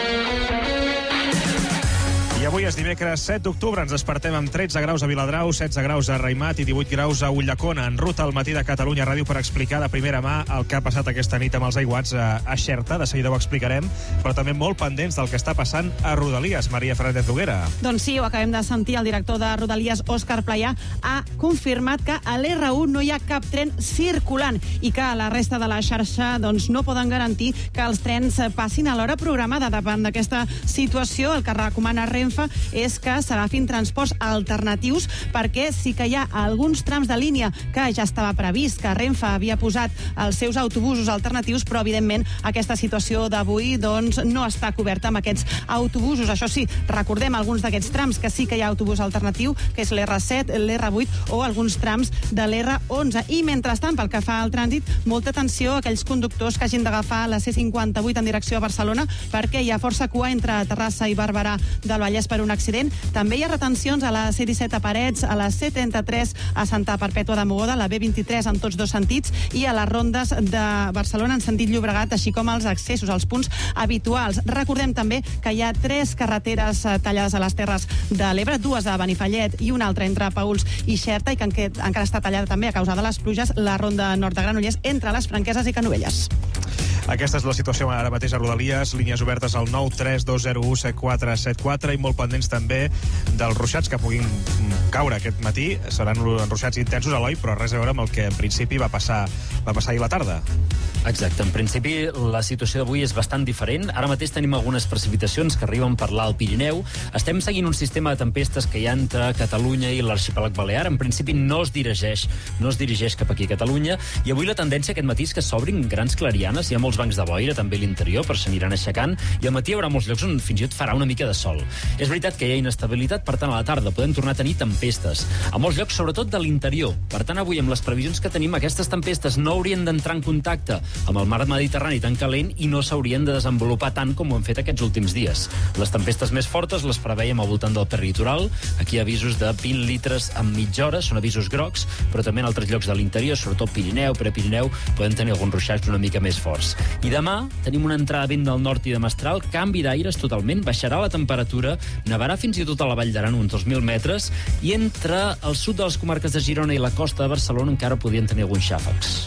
I avui és dimecres set d'octubre, ens despertem amb tretze graus a Viladrau, setze graus a Raimat i divuit graus a Ulldecona. En ruta al matí de Catalunya Ràdio per explicar de primera mà el que ha passat aquesta nit amb els aiguats a, a Xerta. De seguida ho explicarem, però també molt pendents del que està passant a Rodalies. Maria Fernández Noguera. Doncs sí, ho acabem de sentir. El director de Rodalies, Òscar Playà, ha confirmat que a l'R u no hi ha cap tren circulant i que a la resta de la xarxa doncs, no poden garantir que els trens passin a l'hora programada. Davant d'aquesta situació, el que recomana Renfe és que s'agafin transports alternatius, perquè sí que hi ha alguns trams de línia que ja estava previst, que Renfe havia posat els seus autobusos alternatius, però evidentment aquesta situació d'avui doncs, no està coberta amb aquests autobusos. Això sí, recordem alguns d'aquests trams que sí que hi ha autobús alternatiu, que és l'R set, l'R vuit o alguns trams de l'R onze. I mentrestant, pel que fa al trànsit, molta atenció a aquells conductors que hagin d'agafar la C cinquanta-vuit en direcció a Barcelona, perquè hi ha força cua entre Terrassa i Barberà del Vallès per un accident. També hi ha retencions a la C disset a Parets, a la C trenta-tres a Santa Perpètua de Mogoda, la B vint-i-tres en tots dos sentits i a les rondes de Barcelona en sentit Llobregat, així com els accessos als punts habituals. Recordem també que hi ha tres carreteres tallades a les Terres de l'Ebre, dues a Benifallet i una altra entre Paüls i Xerta, i que encara està tallada també a causa de les pluges la ronda nord de Granollers entre les Franqueses i Canovelles. Aquesta és la situació ara mateix a Rodalies, línies obertes al nou tres dos zero u set quatre set quatre i molt pendents també dels ruixats que puguin caure aquest matí. Seran ruixats intensos, Eloi, però res a veure amb el que en principi va passar, va passar ahir la tarda. Exacte, en principi la situació d'avui és bastant diferent. Ara mateix tenim algunes precipitacions que arriben per l'Alt Pirineu. Estem seguint un sistema de tempestes que hi ha entre Catalunya i l'arxipèlag balear. En principi no es dirigeix, no es dirigeix cap aquí a Catalunya, i avui la tendència aquest matí és que s'obrin grans clarianes. Hi ha molts bancs de boira també a l'interior, però s'aniran aixecant, i al matí hi haurà molts llocs on fins i tot farà una mica de sol. És veritat que hi ha inestabilitat, per tant a la tarda podem tornar a tenir tempestes. A molts llocs, sobretot de l'interior. Per tant, avui amb les previsions que tenim, aquestes tempestes no haurien d'entrar en contacte amb el mar Mediterrani tan calent i no s'haurien de desenvolupar tant com ho han fet aquests últims dies. Les tempestes més fortes les preveiem al voltant del peritoral. Aquí hi ha avisos de vint litres en mitja hora, són avisos grocs, però també en altres llocs de l'interior, sobretot Pirineu, Prepirineu, poden tenir alguns ruixats una mica més forts. I demà tenim una entrada de vent del nord i de mestral, canvi d'aires totalment, baixarà la temperatura, nevarà fins i tot a la Vall d'Aran uns dos mil metres, i entre el sud de les comarques de Girona i la costa de Barcelona encara podien tenir alguns xàfecs.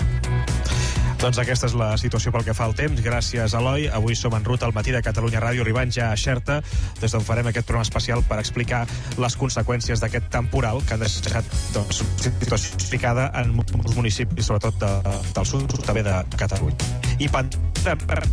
Doncs aquesta és la situació pel que fa al temps. Gràcies, Eloi. Avui som en ruta al matí de Catalunya Ràdio, arribant ja a Xerta, des d'on farem aquest programa especial per explicar les conseqüències d'aquest temporal que ha deixat doncs, situació explicada en molts municipis, sobretot de, del sud, també de Catalunya. I per...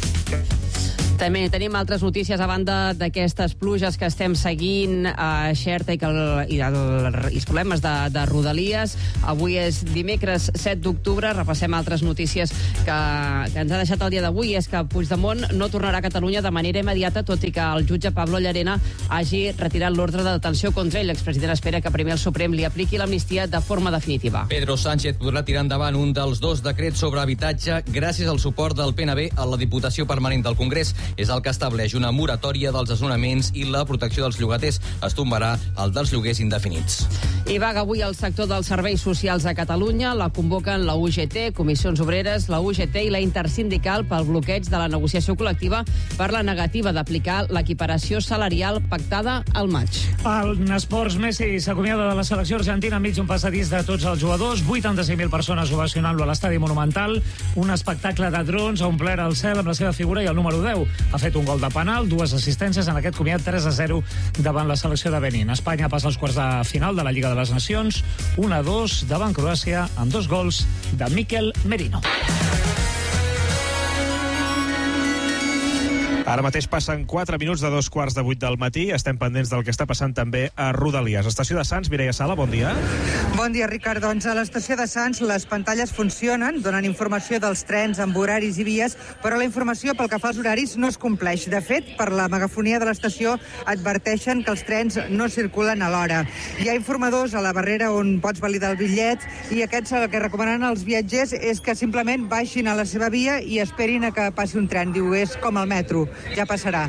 També tenim altres notícies a banda d'aquestes pluges que estem seguint a Xerta i, que el, i, el, i els problemes de, de Rodalies. Avui és dimecres set d'octubre. Repassem altres notícies que, que ens ha deixat el dia d'avui. És que Puigdemont no tornarà a Catalunya de manera immediata, tot i que el jutge Pablo Llarena hagi retirat l'ordre de detenció contra ell. L'expresident espera que primer el Suprem li apliqui l'amnistia de forma definitiva. Pedro Sánchez podrà tirar endavant un dels dos decrets sobre habitatge gràcies al suport del P N B a la Diputació Permanent del Congrés. És el que estableix una moratòria dels desnonaments i la protecció dels llogaters. Es tombarà el dels lloguers indefinits. I vaga avui el sector dels serveis socials a Catalunya. La convoquen la U G T, Comissions Obreres, la U G T i la Intersindical pel bloqueig de la negociació col·lectiva per la negativa d'aplicar l'equiparació salarial pactada al maig. En esports, Messi s'acomiada de la selecció argentina enmig d'un passadís de tots els jugadors. vuitanta-cinc mil persones ovacionant-lo a l'estadi Monumental. Un espectacle de drons ha omplert el cel amb la seva figura i el número deu. Ha fet un gol de penal, dues assistències en aquest comiat, tres a zero davant la selecció de Benín. Espanya passa als quarts de final de la Lliga de les Nacions, un a dos davant Croàcia, amb dos gols de Mikel Merino. Ara mateix passen quatre minuts de dos quarts de vuit del matí. Estem pendents del que està passant també a Rodalies. Estació de Sants, Mireia Sala, bon dia. Bon dia, Ricard. Doncs a l'estació de Sants les pantalles funcionen, donen informació dels trens amb horaris i vies, però la informació pel que fa als horaris no es compleix. De fet, per la megafonia de l'estació adverteixen que els trens no circulen a l'hora. Hi ha informadors a la barrera on pots validar el bitllet i aquests el que recomanen als viatgers és que simplement baixin a la seva via i esperin a que passi un tren. Diu, és com el metro, ja passarà.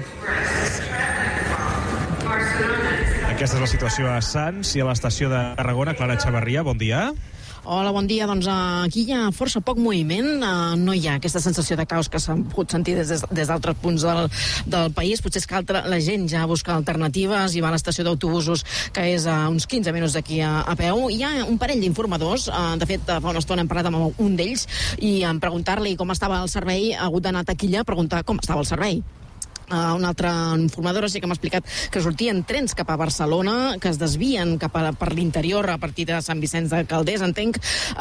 Aquesta és la situació a Sants i a l'estació de Tarragona. Clara Xavarria, bon dia. Hola, bon dia. Doncs uh, aquí hi ha força poc moviment. Uh, no hi ha aquesta sensació de caos que s'ha pogut sentir des, des d'altres punts del, del país. Potser és que altra, la gent ja busca alternatives i va a l'estació d'autobusos, que és a uns quinze minuts d'aquí a, a peu. Hi ha un parell d'informadors. Uh, de fet, fa una estona hem parlat amb un d'ells i en preguntar-li com estava el servei ha hagut d'anar a taquilla a preguntar com estava el servei. Uh, una altra informadora sí que m'ha explicat que sortien trens cap a Barcelona, que es desvien cap a, per l'interior a partir de Sant Vicenç de Calders, entenc,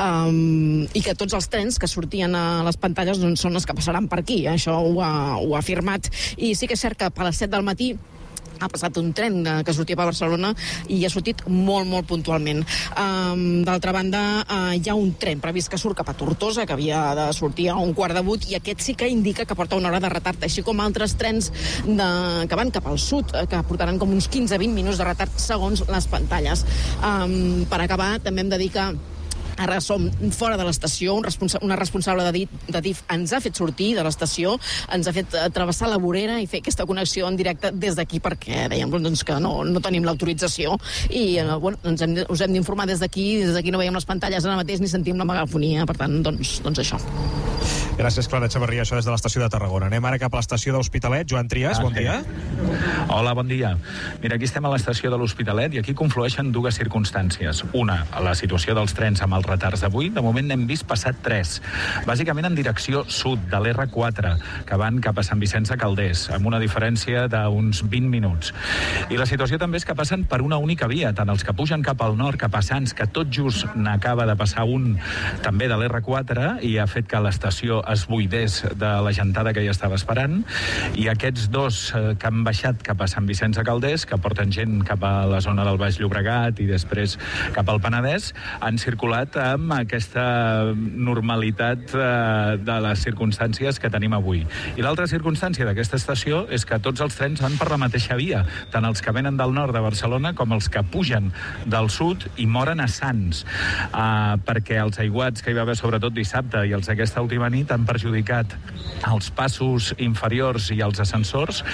um, i que tots els trens que sortien a les pantalles doncs, són els que passaran per aquí. Això ho ha, ho ha afirmat. I sí que és cert que a les set del matí ha passat un tren que sortia per Barcelona i ha sortit molt, molt puntualment. Um, D'altra banda, uh, hi ha un tren previst que surt cap a Tortosa, que havia de sortir a un quart de vuit, i aquest sí que indica que porta una hora de retard, així com altres trens de, que van cap al sud, que portaran com uns quinze a vint minuts de retard segons les pantalles. Um, per acabar, també hem de dir que ara som fora de l'estació, un responsa una responsable de D I F ens ha fet sortir de l'estació, ens ha fet travessar la vorera i fer aquesta connexió en directe des d'aquí perquè dèiem doncs, que no, no tenim l'autorització i eh, bueno, ens hem, us hem d'informar des d'aquí, des d'aquí no veiem les pantalles ara mateix ni sentim la megafonia, per tant, doncs, doncs això. Gràcies, Clara Xavarria, això des de l'estació de Tarragona. Anem ara cap a l'estació d'Hospitalet. Joan Trias, bon dia. Hola, bon dia. Mira, aquí estem a l'estació de l'Hospitalet i aquí conflueixen dues circumstàncies. Una, la situació dels trens amb els retards d'avui. De moment n'hem vist passat tres. Bàsicament en direcció sud de l'R quatre, que van cap a Sant Vicenç de Calders, amb una diferència d'uns vint minuts. I la situació també és que passen per una única via, tant els que pugen cap al nord, cap a Sants, que tot just n'acaba de passar un també de l'R quatre i ha fet que l'estació es buidés de la gentada que hi estava esperant, i aquests dos eh, que han baixat cap a Sant Vicenç de Calders, que porten gent cap a la zona del Baix Llobregat i després cap al Penedès, han circulat amb aquesta normalitat eh, de les circumstàncies que tenim avui. I l'altra circumstància d'aquesta estació és que tots els trens van per la mateixa via, tant els que venen del nord de Barcelona com els que pugen del sud i moren a Sants, eh, perquè els aiguats que hi va haver sobretot dissabte i els d'aquesta última nit han perjudicat els passos inferiors i els ascensors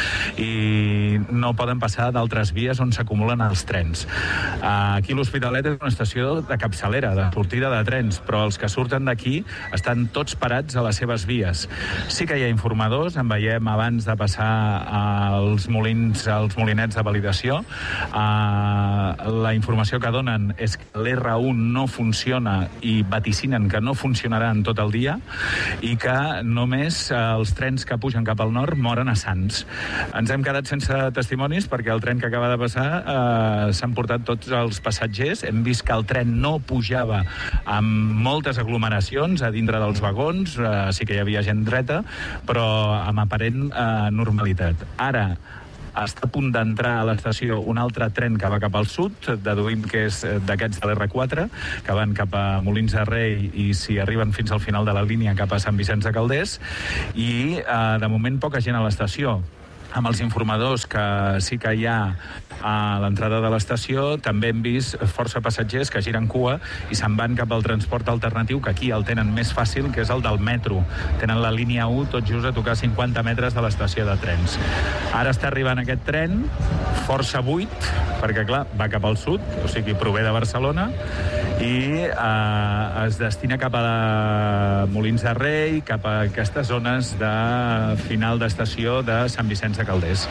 i no poden passar d'altres vies on s'acumulen els trens. Aquí l'Hospitalet és una estació de capçalera, de sortida de trens, però els que surten d'aquí estan tots parats a les seves vies. Sí que hi ha informadors, en veiem abans de passar als molins, als molinets de validació. La informació que donen és que l'R un no funciona i vaticinen que no funcionarà en tot el dia i que només els trens que pugen cap al nord moren a Sants. Ens hem quedat sense testimonis perquè el tren que acaba de passar eh, s'han portat tots els passatgers. Hem vist que el tren no pujava amb moltes aglomeracions a dintre dels vagons, eh, sí que hi havia gent dreta, però amb aparent eh, normalitat. Ara, està a punt d'entrar a l'estació un altre tren que va cap al sud, deduïm que és d'aquests de l'R quatre, que van cap a Molins de Rei i si arriben fins al final de la línia cap a Sant Vicenç de Calders, i eh, de moment poca gent a l'estació. Amb els informadors que sí que hi ha a l'entrada de l'estació, també hem vist força passatgers que giren cua i se'n van cap al transport alternatiu, que aquí el tenen més fàcil, que és el del metro. Tenen la línia u tot just a tocar cinquanta metres de l'estació de trens. Ara està arribant aquest tren, força buit, perquè clar, va cap al sud, o sigui, prové de Barcelona, i eh, es destina cap a Molins de Rei, cap a aquestes zones de final d'estació de Sant Vicenç de Calders.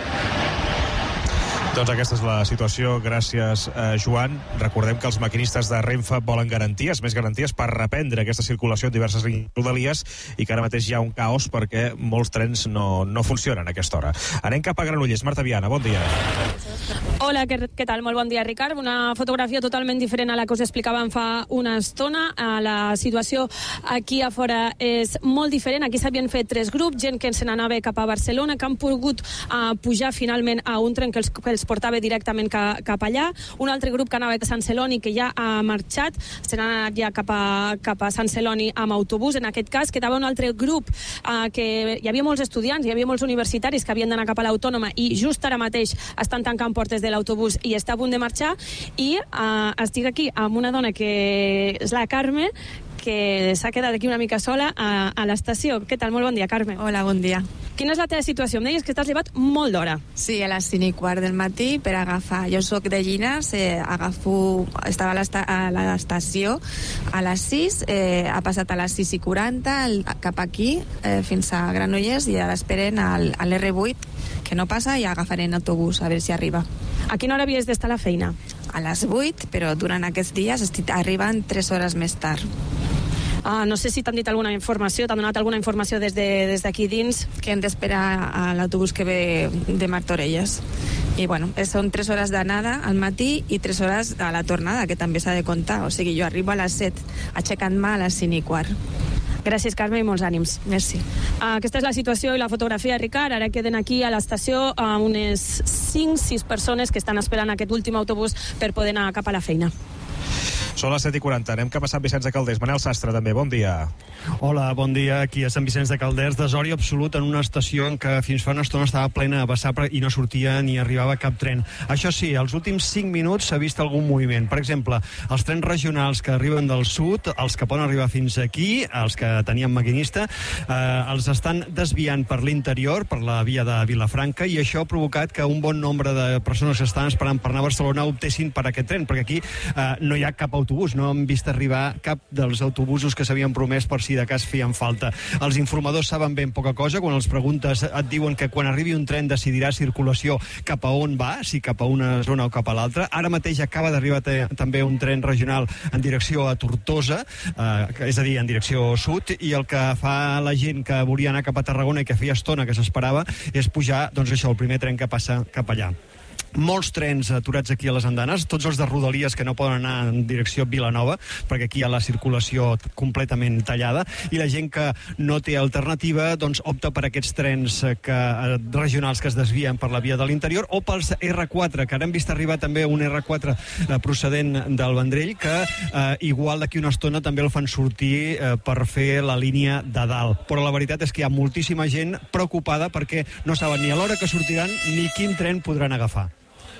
Doncs aquesta és la situació. Gràcies, eh, Joan. Recordem que els maquinistes de Renfe volen garanties, més garanties per reprendre aquesta circulació en diverses rodalies i que ara mateix hi ha un caos perquè molts trens no, no funcionen a aquesta hora. Anem cap a Granollers. Marta Viana, bon dia. Hola, què, què tal? Molt bon dia, Ricard. Una fotografia totalment diferent a la que us explicàvem fa una estona. La situació aquí a fora és molt diferent. Aquí s'havien fet tres grups, gent que se n'anava cap a Barcelona, que han pogut uh, pujar finalment a un tren que els, que els portava directament ca, cap allà. Un altre grup que anava a Sant Celoni, que ja ha marxat, se n'ha anat ja cap a, cap a Sant Celoni amb autobús. En aquest cas quedava un altre grup uh, que hi havia molts estudiants, hi havia molts universitaris que havien d'anar cap a l'Autònoma i just ara mateix estan tancant portes de l'autobús i està a punt de marxar, i uh, estic aquí amb una dona que és la Carme, que s'ha quedat aquí una mica sola a, a l'estació. Què tal? Molt bon dia, Carme. Hola, bon dia. Quina és la teva situació? Em deies que t'has llevat molt d'hora. Sí, a les cinc i quart del matí per agafar. Jo soc de Llinars, eh, agafo... Estava a l'estació a les sis, eh, ha passat a les sis i quaranta cap aquí, eh, fins a Granollers, i ara esperen al, a l'R vuit, que no passa, i agafaré en autobús, a veure si arriba. A quina hora havies d'estar a la feina? A les vuit, però durant aquests dies estic arribant tres hores més tard. Uh, no sé si t'han dit alguna informació, t'han donat alguna informació des d'aquí de, dins? Que hem d'esperar a l'autobús que ve de Martorelles. I bueno, són tres hores d'anada al matí i tres hores a la tornada, que també s'ha de comptar. O sigui, jo arribo a les set, aixecant-me a les cinc i quart. Gràcies, Carme, i molts ànims. Merci. Uh, aquesta és la situació i la fotografia, Ricard. Ara queden aquí a l'estació uh, unes cinc sis persones que estan esperant aquest últim autobús per poder anar cap a la feina. Són les set i quaranta. Anem cap a Sant Vicenç de Calders. Manel Sastre, també. Bon dia. Hola, bon dia. Aquí a Sant Vicenç de Calders. Desori absolut en una estació en què fins fa una estona estava plena de vessar i no sortia ni arribava cap tren. Això sí, els últims cinc minuts s'ha vist algun moviment. Per exemple, els trens regionals que arriben del sud, els que poden arribar fins aquí, els que tenien maquinista, eh, els estan desviant per l'interior, per la via de Vilafranca, i això ha provocat que un bon nombre de persones que estan esperant per anar a Barcelona optessin per aquest tren, perquè aquí eh, no hi ha cap autobús, no hem vist arribar cap dels autobusos que s'havien promès per si de cas feien falta. Els informadors saben ben poca cosa. Quan els preguntes et diuen que quan arribi un tren decidirà circulació cap a on va, si cap a una zona o cap a l'altra. Ara mateix acaba d'arribar també un tren regional en direcció a Tortosa, eh, és a dir, en direcció sud, i el que fa la gent que volia anar cap a Tarragona i que feia estona que s'esperava és pujar, doncs això, el primer tren que passa cap allà. Molts trens aturats aquí a les andanes, tots els de Rodalies que no poden anar en direcció Vilanova, perquè aquí hi ha la circulació completament tallada, i la gent que no té alternativa doncs opta per aquests trens que, regionals que es desvien per la via de l'interior, o pels erre quatre, que ara hem vist arribar també un erre quatre procedent del Vendrell, que eh, igual d'aquí una estona també el fan sortir eh, per fer la línia de dalt. Però la veritat és que hi ha moltíssima gent preocupada perquè no saben ni a l'hora que sortiran ni quin tren podran agafar.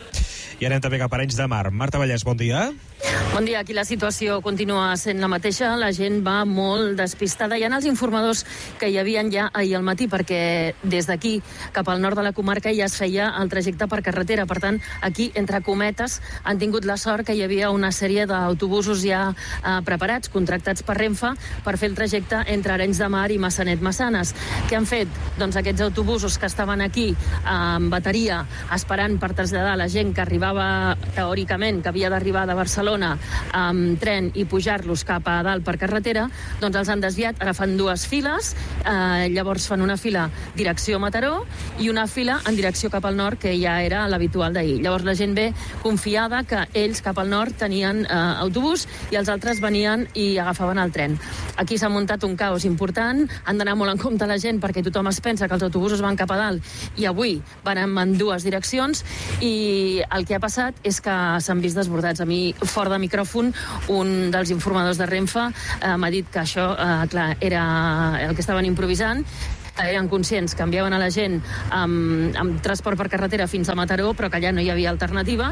I anem també cap a Arenys de Mar. Marta Vallès, bon dia. Bon dia, aquí la situació continua sent la mateixa, la gent va molt despistada. Hi ha els informadors que hi havia ja ahir al matí, perquè des d'aquí cap al nord de la comarca ja es feia el trajecte per carretera. Per tant, aquí, entre cometes, han tingut la sort que hi havia una sèrie d'autobusos ja eh, preparats, contractats per Renfe, per fer el trajecte entre Arenys de Mar i Massanet-Massanes. Què han fet? Doncs aquests autobusos que estaven aquí eh, amb bateria, esperant per traslladar la gent que arribava teòricament, que havia d'arribar de Barcelona amb tren i pujar-los cap a dalt per carretera, doncs els han desviat. Ara fan dues files, eh, llavors fan una fila direcció Mataró i una fila en direcció cap al nord, que ja era l'habitual d'ahir. Llavors la gent ve confiada que ells cap al nord tenien eh, autobús i els altres venien i agafaven el tren. Aquí s'ha muntat un caos important, han d'anar molt en compte la gent perquè tothom es pensa que els autobusos van cap a dalt i avui van en dues direccions, i el que ha passat és que s'han vist desbordats. A mi, fora de micròfon, un dels informadors de Renfe eh, m'ha dit que això, eh, clar, era el que estaven improvisant, eren conscients que enviaven a la gent amb, amb transport per carretera fins a Mataró, però que allà no hi havia alternativa,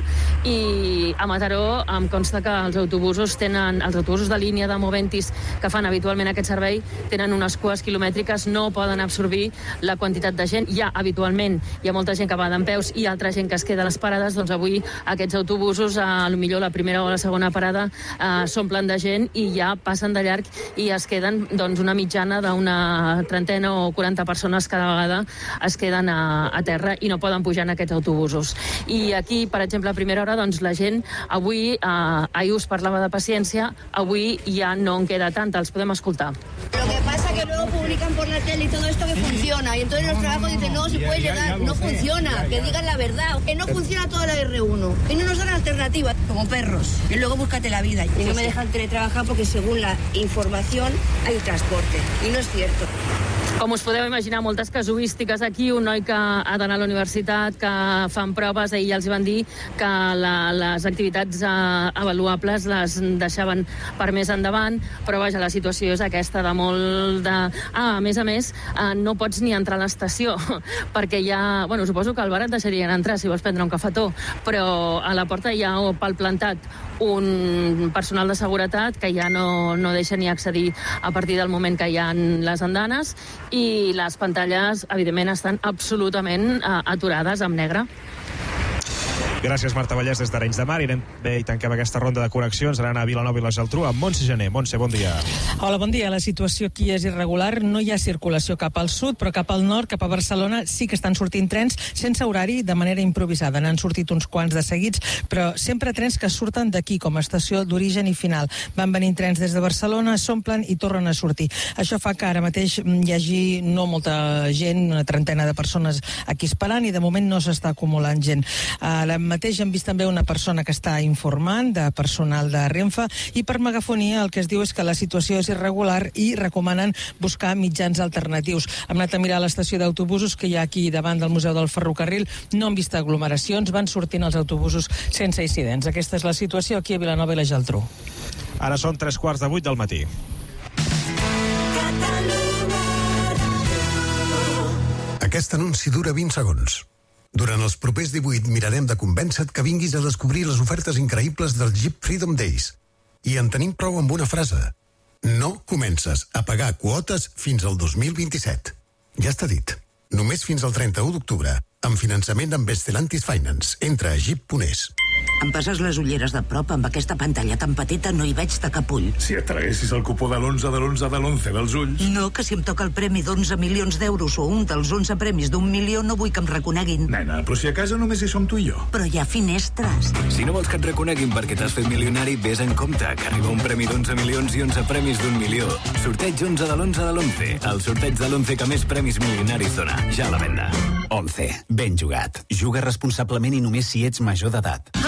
i a Mataró em consta que els autobusos tenen, els autobusos de línia de Moventis que fan habitualment aquest servei tenen unes cues quilomètriques, no poden absorbir la quantitat de gent. Ja habitualment hi ha molta gent que va dempeus i altra gent que es queda a les parades, doncs avui aquests autobusos, a lo millor la primera o la segona parada eh, s'omplen de gent i ja passen de llarg i es queden doncs una mitjana d'una trentena o quaranta persones cada vegada es queden a, a terra i no poden pujar en aquests autobusos. I aquí, per exemple, a primera hora, doncs la gent avui, eh, ahir us parlava de paciència, avui ja no en queda tanta, els podem escoltar. Lo que pasa que luego publican por la tele y todo esto que funciona. Y entonces los trabajos dicen, no, si puede llegar, no funciona, que digan la verdad. Que no funciona toda la erre uno. Y no nos dan alternativa, como perros. Y luego búscate la vida. Y no me dejan teletrabajar porque según la información hay transporte. I no és cierto. Com us podeu imaginar, moltes casuístiques aquí, un noi que ha d'anar a la universitat, que fan proves, ahir ja els van dir que la, les activitats eh, avaluables les deixaven per més endavant, però vaja, la situació és aquesta de molt de... Ah, a més a més, eh, no pots ni entrar a l'estació, perquè hi ha... Bueno, suposo que al bar et deixarien entrar si vols prendre un cafetó, però a la porta hi ha pel plantat un personal de seguretat que ja no, no deixa ni accedir a partir del moment que hi ha les andanes, i les pantalles, evidentment, estan absolutament uh, aturades amb negre. Gràcies, Marta Vallès, des d'Arenys de Mar. I anem bé i tanquem aquesta ronda de connexions. Anem a Vilanova i la Geltrú amb Montse Gené. Montse, bon dia. Hola, bon dia. La situació aquí és irregular. No hi ha circulació cap al sud, però cap al nord, cap a Barcelona, sí que estan sortint trens sense horari, de manera improvisada. N'han sortit uns quants de seguits, però sempre trens que surten d'aquí, com a estació d'origen i final. Van venint trens des de Barcelona, s'omplen i tornen a sortir. Això fa que ara mateix hi hagi no molta gent, una trentena de persones aquí esperant, i de moment no s'està acumulant gent. Ara mateix hem vist també una persona que està informant de personal de Renfe, i per megafonia el que es diu és que la situació és irregular i recomanen buscar mitjans alternatius. Hem anat a mirar l'estació d'autobusos que hi ha aquí davant del Museu del Ferrocarril, no han vist aglomeracions, van sortint els autobusos sense incidents. Aquesta és la situació aquí a Vilanova i la Geltrú. Ara són tres quarts de vuit del matí. Aquest anunci dura vint segons. Durant els propers divuit mirarem de convèncer-te que vinguis a descobrir les ofertes increïbles dels Jeep Freedom Days. I en tenim prou amb una frase. No comences a pagar quotes fins al dos mil vint-i-set. Ja està dit. Només fins al trenta-u d'octubre. Amb finançament amb Estelantis Finance. Entra a jeep punt es. Em passes les ulleres de prop, amb aquesta pantalla tan petita no hi veig de cap ull. Si et traguessis el cupó de l'onze de l'onze de l'onze dels ulls... No, que si em toca el premi d'onze milions d'euros o un dels onze premis d'un milió no vull que em reconeguin. Nena, però si a casa només hi som tu i jo. Però hi ha finestres. Si no vols que et reconeguin perquè t'has fet milionari, vés en compte, que arriba un premi d'onze milions i onze premis d'un milió. Sorteig onze de l'onze de l'onze. El sorteig de l'onze que més premis milionaris dona. Ja a la venda. once. Ben jugat. Juga responsablement i només si ets major d'edat.